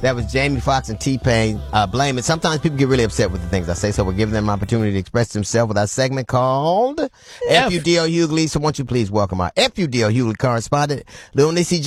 That was Jamie Foxx and T-Pain. Blame It. Sometimes people get really upset with the things I say, so we're giving them an opportunity to express themselves with our segment called FUDL Hughley. So won't you please welcome our FUDL Hughley correspondent, Lil Nisi